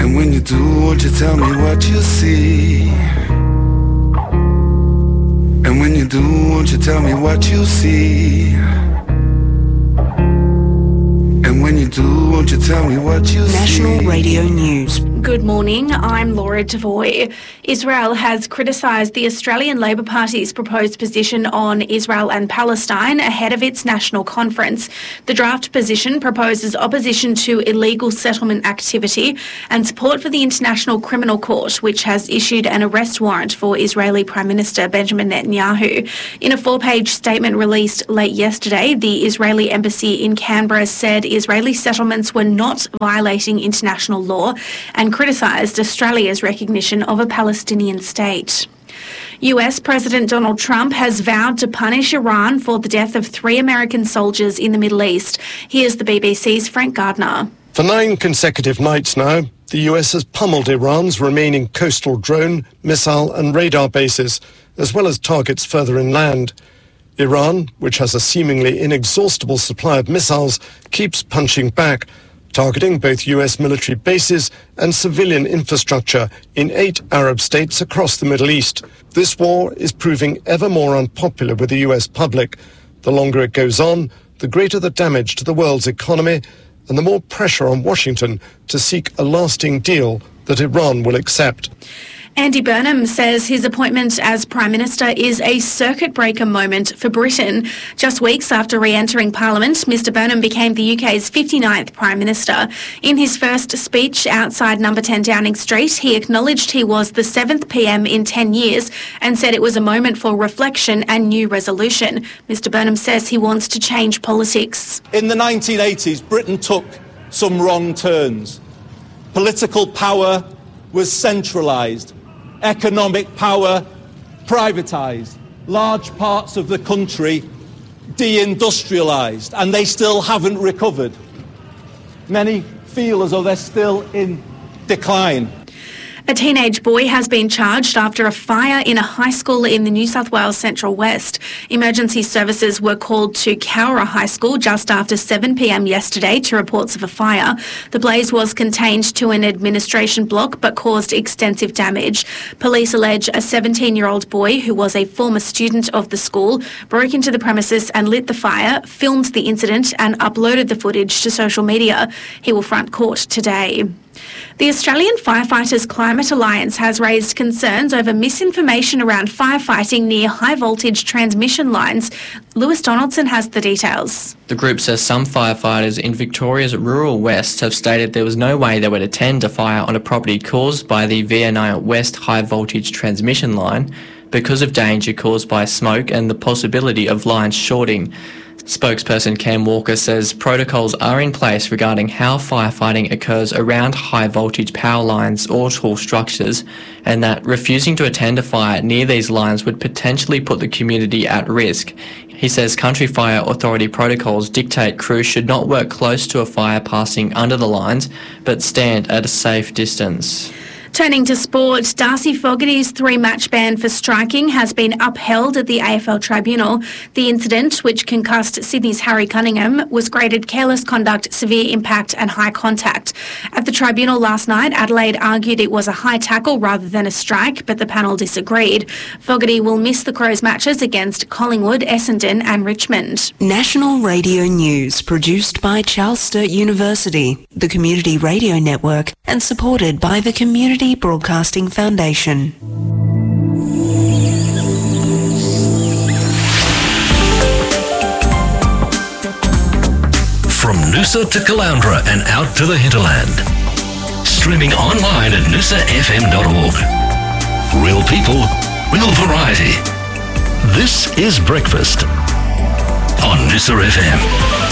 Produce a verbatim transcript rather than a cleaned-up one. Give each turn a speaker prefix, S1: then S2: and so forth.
S1: And when you do, won't you tell me what you see? And when you do, won't you tell me what you see? And when you do, won't you tell me what you see?
S2: National Radio News.
S3: Good morning, I'm Laura Devoy. Israel has criticised the Australian Labor Party's proposed position on Israel and Palestine ahead of its national conference. The draft position proposes opposition to illegal settlement activity and support for the International Criminal Court, which has issued an arrest warrant for Israeli Prime Minister Benjamin Netanyahu. In a four-page statement released late yesterday, the Israeli embassy in Canberra said Israeli settlements were not violating international law and criticised Australia's recognition of a Palestinian state. U S President Donald Trump has vowed to punish Iran for the death of three American soldiers in the Middle East. Here's the B B C's Frank Gardner.
S4: For nine consecutive nights now, the U S has pummeled Iran's remaining coastal drone, missile and radar bases, as well as targets further inland. Iran, which has a seemingly inexhaustible supply of missiles, keeps punching back, targeting both U S military bases and civilian infrastructure in eight Arab states across the Middle East. This war is proving ever more unpopular with the U S public. The longer it goes on, the greater the damage to the world's economy and the more pressure on Washington to seek a lasting deal that Iran will accept.
S3: Andy Burnham says his appointment as Prime Minister is a circuit breaker moment for Britain. Just weeks after re-entering Parliament, Mr Burnham became the U K's fifty-ninth Prime Minister. In his first speech outside Number ten Downing Street, he acknowledged he was the seventh P M in ten years and said it was a moment for reflection and new resolution. Mr Burnham says he wants to change politics.
S5: In the nineteen eighties, Britain took some wrong turns. Political power was centralised. Economic power privatised, large parts of the country deindustrialised, and they still haven't recovered. Many feel as though they're still in decline.
S3: A teenage boy has been charged after a fire in a high school in the New South Wales Central West. Emergency services were called to Cowra High School just after seven p m yesterday to reports of a fire. The blaze was contained to an administration block but caused extensive damage. Police allege a seventeen-year-old boy who was a former student of the school broke into the premises and lit the fire, filmed the incident and uploaded the footage to social media. He will front court today. The Australian Firefighters Climate Alliance has raised concerns over misinformation around firefighting near high-voltage transmission lines. Lewis Donaldson has the details.
S6: The group says some firefighters in Victoria's rural west have stated there was no way they would attend a fire on a property caused by the V N I West high-voltage transmission line because of danger caused by smoke and the possibility of lines shorting. Spokesperson Cam Walker says protocols are in place regarding how firefighting occurs around high-voltage power lines or tall structures, and that refusing to attend a fire near these lines would potentially put the community at risk. He says Country Fire Authority protocols dictate crews should not work close to a fire passing under the lines, but stand at a safe distance.
S3: Turning to sport, Darcy Fogarty's three-match ban for striking has been upheld at the A F L Tribunal. The incident, which concussed Sydney's Harry Cunningham, was graded careless conduct, severe impact and high contact. At the tribunal last night, Adelaide argued it was a high tackle rather than a strike, but the panel disagreed. Fogarty will miss the Crows matches against Collingwood, Essendon and Richmond.
S2: National Radio News, produced by Charles Sturt University, the Community Radio Network, and supported by the Community Broadcasting Foundation.
S7: From Noosa to Caloundra and out to the hinterland. Streaming online at noosa f m dot org. Real people, real variety. This is Breakfast on Noosa F M.